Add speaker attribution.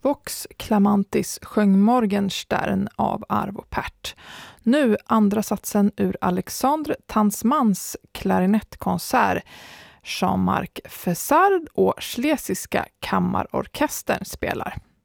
Speaker 1: Vox Clamantis sjöng Morgenstern av Arvo Pärt. Nu andra satsen ur Alexandre Tansmans klarinettkonsert. Jean-Marc Fessard och Schlesiska kammarorkestern spelar.